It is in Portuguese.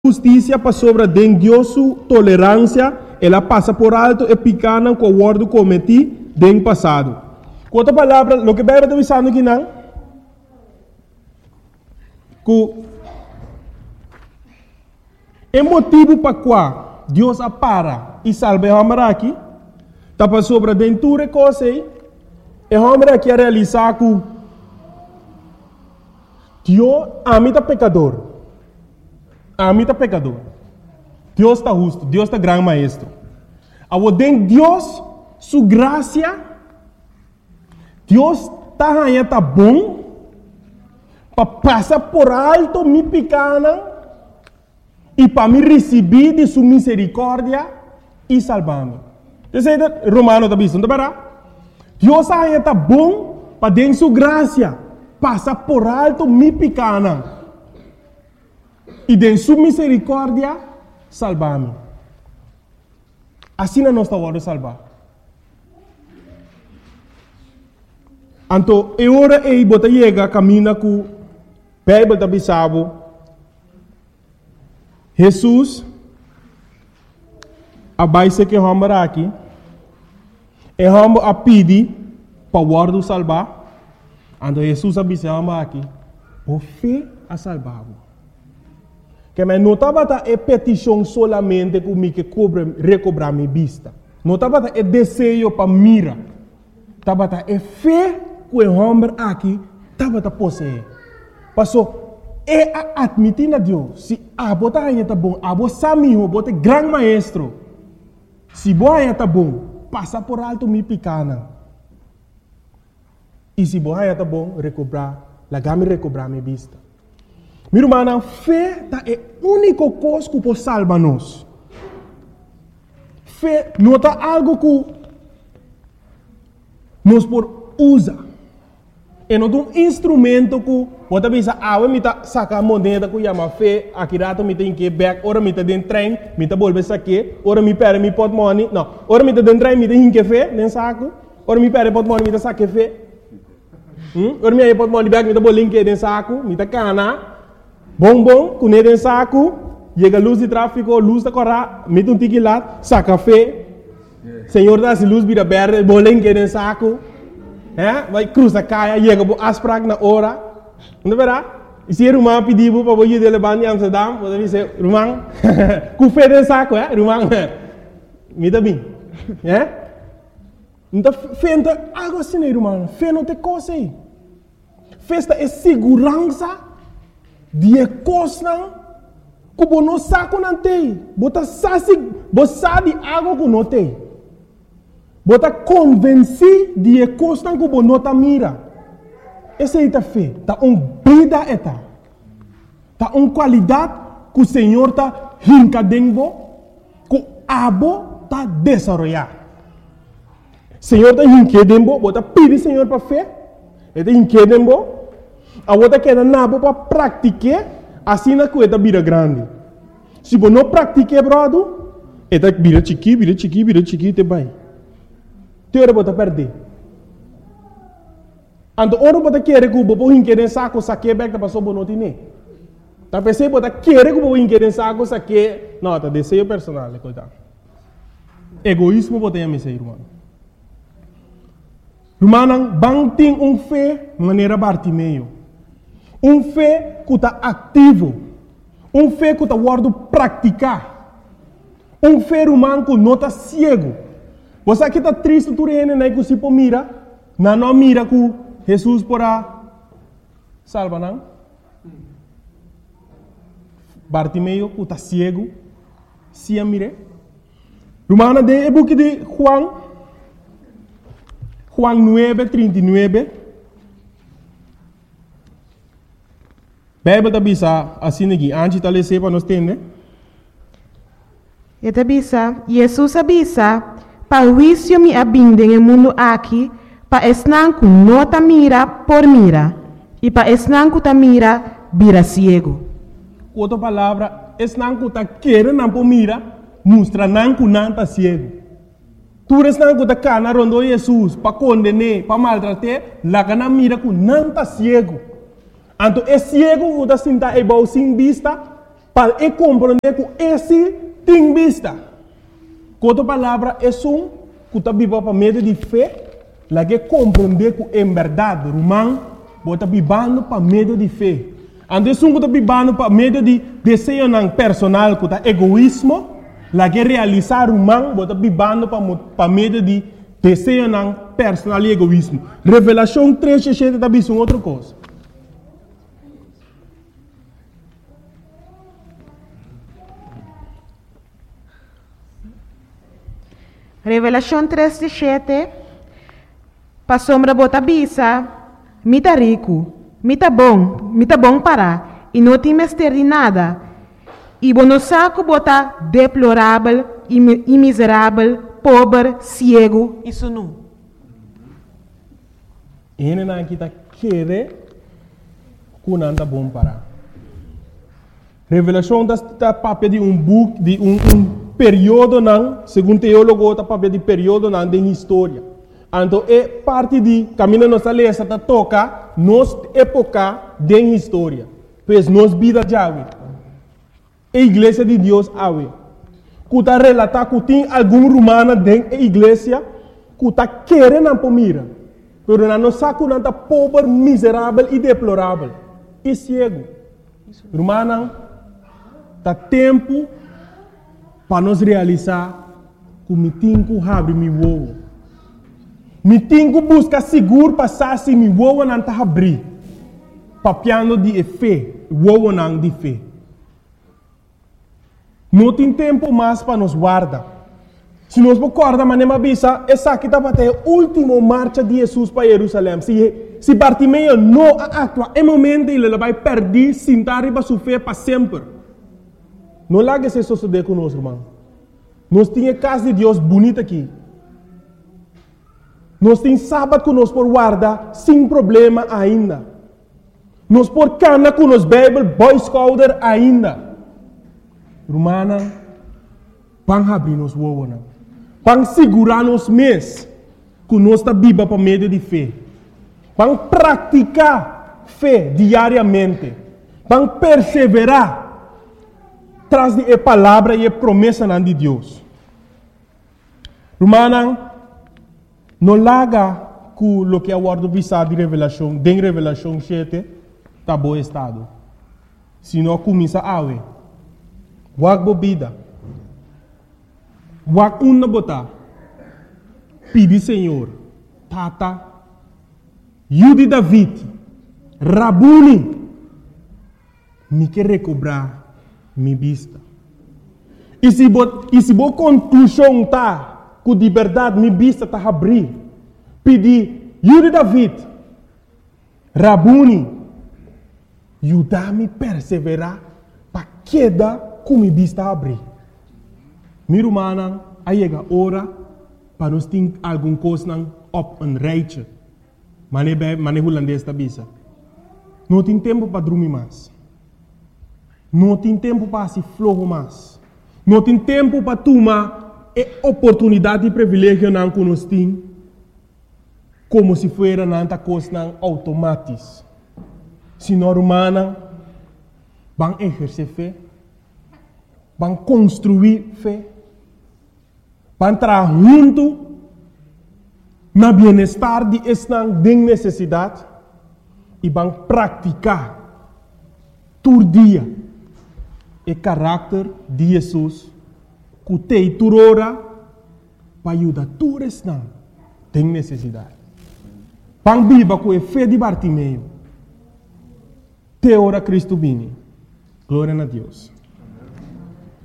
justicia para sobre de Dios su tolerancia, ela pasa por alto e picana com o guardo cometi de passado. Com outra palavra, o que vai estar avisando aqui não? Que o motivo para qual Deus apara e salva o homem aqui, está para sobre dentura coisa aí, e o homem aqui a realizar que Deus ama pecador. Amita pecador. Deus está justo, Deus está grande maestro. Aonde Deus, sua graça, Deus está bom para passar por alto me picana e para me receber de sua misericórdia e salvar-me. Você Romano está visto, não é? Deus está bom para dentro sua graça passar por alto me picana. E de sua misericórdia, salvar-me. Assim não está hora de salvar. Então, é hora de botar chega, caminha com a Bíblia da Bissau. Jesus, a base que vamos aqui, é vamos a pedir para o guardo salvar. Então, Jesus a Bissau aqui, por fé a salvar-o. Que me notava a petição solamente comigo que recobrar minha vista. Notava a desejo para mira. Tava a fé que o homem aqui tava a possuir. Passou é a admitir a Deus. Se a bota aí tá bom, a bota samiho, bota grande maestro. Se boa aí tá bom, passa por alto me picana. E se boa aí tá bom, recobrar, lagame recobrar minha vista. Meu irmão, fé é a única coisa que pode salvar-nos. Fé não é algo que nós podemos usar. É não um instrumento que pode pensar, me está sacando moneda que chama fé, aqui rato me tem que back, ora me está dentro do trem, me está volver saque, ora me perde me pot money, não, ora me está dentro do trem, me tem que fé, dentro saco, ora me perde pot money, me está saque fé. Ora me pot money back, me está bolinho dentro saco, me está cana. Bom, com ele em saco, chega a luz de tráfego, luz da corra, mete um tique lá, saca fé. Senhor dá-se luz, vira verde, bolenque em saco. Vai cruzar a caia, chega a asprag na hora. Não é verdade? E se o irmão pediu para você levar em Amsterdam, você diz, irmão, com fé em saco, irmão, me dá bem. Então, fé não é algo assim, irmão. Fé não tem coisa aí. Fé é segurança. Die coisa que você não sabe não tem. Você sabe algo que não tem. Você convence de coisa que você não mira. Essa é a fé. Está uma vida. Está uma qualidade que o Senhor está rincadendo, que o abo está desenvolvendo. O Senhor está rincadendo, você pede ao Senhor para fé. Ele está rincadendo. A outra que é nabo para praticar, assim na coisa vira grande. Se você não praticar, brother, é vira chiqui, te vai. Tem hora para perder. Então, hora para querer que você quer saco, saque back para sua não tem. Tá pensando para querer que você quer saco, saque, não, tá desejo personal, coitado. Egoísmo você tem a me irmão. Irmão, bang tem fé maneira Bartimeu. Fé que está ativo. Fé que está guardando praticar. Fé humano que não está cego. Você aqui está triste, tu reina, né? Que se pode mira. Não mira que Jesus porá salva, não? Bartimeu que está cego. Se a mire. Romana de book de Juan 9:39. Bíblia bisa assim aqui, antes de ler para nós entender. E bisa, Jesus avisa, para o juízo me abinde no mundo aqui, para esnanco não ta mira por mira, e para esnanco ta mira, vira ciego. Outra palavra, esnanco ta querer não por mira, mostra nanco não ta ciego. Tu esnanco ta cana rondo Jesus, para condenar, para maltratar, lá cana mira que não ta ciego. Então, é cego que está sentado e sem vista, para compreender que esse tem vista. Outra palavra é que está viva para meio de fé, lá que compreender que em verdade, Romano, está vivendo para meio de fé. Antes está vivendo para meio de desejo personal, que está egoísmo, lá que realizar Romano, está vivendo para meio de desejo personal e egoísmo. Revelação 3:7 está vendo outra coisa. Revelação 3:7. Pa sombra bota bisa, mita rico, mita bom para, e não tem mestre de nada. E bono saco bota deplorável, e miserável, pobre, cego, isso não. Ele não está querendo que não está bom para. Revelação está papel de book, de período, segundo teólogo, está papel de período de história. Então, é parte de caminho nossa lei, está toca nos época de história. Pois nos vida de ave. A igreja de Deus ave. Que está relatar que tem algum romano dentro da igreja que está querendo pomira. Pero não sabe que está pobre, miserável e deplorável. E cego. Romano, está tempo para nós realizar que me tenho que abrir meu ovo. Me tenho que buscar seguro para saber me ovo não está abrir. Papiando de fé, ovo não de fé. Não tem tempo mais para nos guardar. Se nós recordamos, mas não avisa, essa aqui está até a última marcha de Jesus para Jerusalém. Se Bartimeu não atua, é momento ele vai perder, sentar e vai sofrer para sempre. Não largue se suceder conosco, irmão. Nós temos a casa de Deus bonita aqui. Nós temos sábado que nós por guardar sem problema ainda. Nós por cana com nós Bible, Boy Scouter ainda. Romana, vão abrir nos ovos. Vão segurar nos mês que nós está viva para meio de fé. Vão praticar fé diariamente. Vão perseverar traz de palavra e promessa de Deus. Romana, não larga com o que é o ordem visado de revelação, de revelação 7, está bom estado. Se não começa a ver, wag bobida, wag una botar, pedi Senhor, tata, Yudi David, Rabuni, me quer recobrar minha vista. E se boa conclusão tá, que de verdade minha vista está abrir, pedi, Yudi David, Rabuni, ajudar-me a perseverar para queda com minha vista abrir. Minha irmã, aí chega a hora para nós ter alguma coisa op een rijtje. Manejo holandês da bisa. Não tem tempo para dormir mais. Não tem tempo para se flojo mais. Não tem tempo para tomar a oportunidade e privilégio que nós temos como se fosse nanta coisa automática. Se não humana, vão exercer fé, vão construir fé, vão entrar junto na bem-estar de esta necessidade e vão praticar todo dia o caráter de Jesus que tem turora para ajudar todos esta tem necessidade. Vão viver com a fé de Bartimeu. Te ora Cristo vini. Glória a Deus.